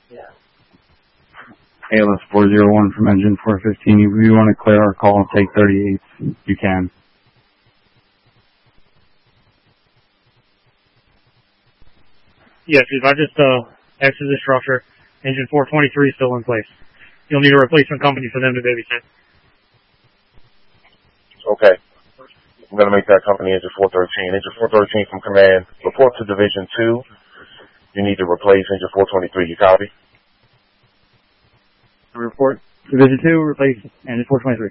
ALS 401 from engine 415. If you want to clear our call and take 38, you can. Yes, if I just exit the structure, engine 423 is still in place. You'll need a replacement company for them to babysit. Okay. I'm going to make that company engine 413. Engine 413 from command. Report to Division 2. You need to replace engine 423. You copy? Report. Division 2, replace engine 423.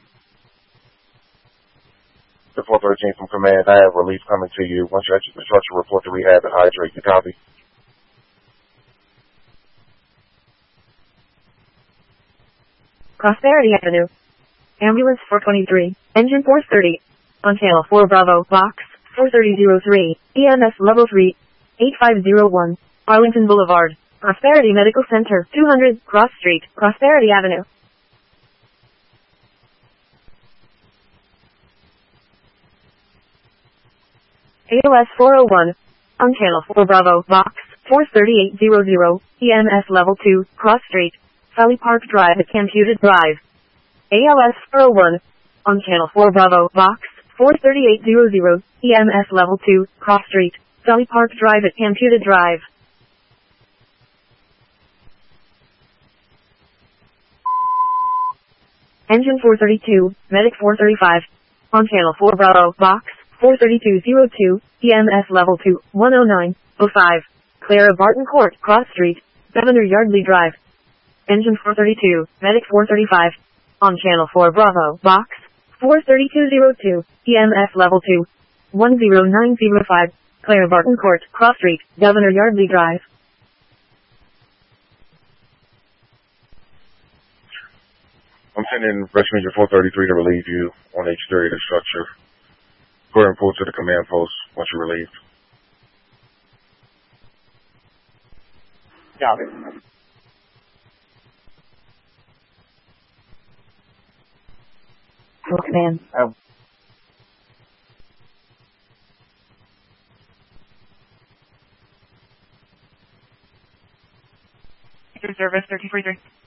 The 413 from command. I have relief coming to you. Once you exit the structure, report to rehab and hydrate. You copy? Prosperity Avenue. Ambulance 423. Engine 430. On channel 4 Bravo, box 43003. EMS level 3. 8501. Arlington Boulevard. Prosperity Medical Center. 200 Cross Street. Prosperity Avenue. ALS 401. On channel 4 Bravo, box 43800. EMS level 2. Cross Street. Valley Park Drive at Computed Drive. ALS 401. On channel 4 Bravo, box 43800. EMS level 2. Cross Street. Valley Park Drive at Computed Drive. Engine 432, Medic 435. On channel 4 Bravo, box 43202. EMS level 2. 10905. Clear of Barton Court, Cross Street. Governor Yardley Drive. Engine 432, Medic 435. On channel 4 Bravo, box 43202. EMS level 2. 10905. Clear Barton Court, Cross Street, Governor Yardley Drive. I'm sending Rescue Engine 433 to relieve you on the exterior of the structure. Go ahead and pull to the command post once you're relieved. Got it. Full command. Service 3333.